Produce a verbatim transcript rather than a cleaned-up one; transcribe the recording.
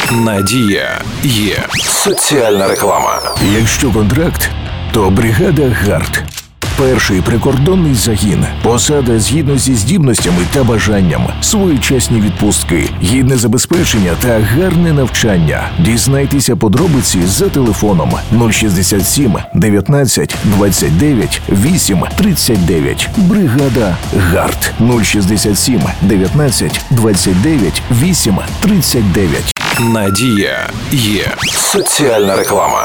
Надія є. Соціальна реклама. Якщо контракт, то бригада ГАРД. Перший прикордонний загін. Посада згідно зі здібностями та бажанням. Своєчасні відпустки, гідне забезпечення та гарне навчання. Дізнайтеся подробиці за телефоном нуль шістдесят сім дев'ятнадцять двадцять дев'ять вісім тридцять дев'ять. Бригада ГАРД нуль шістдесят сім дев'ятнадцять двадцять дев'ять вісім тридцять дев'ять. Надія є. Соціальна реклама.